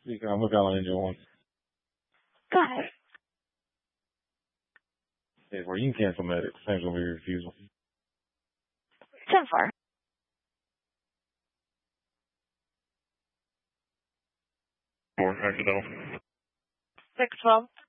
speaker. I'm looking on Angel One. Go ahead. Hey, where you can cancel medic. Same gonna be refusal. 10-4. Accidental. 6-12.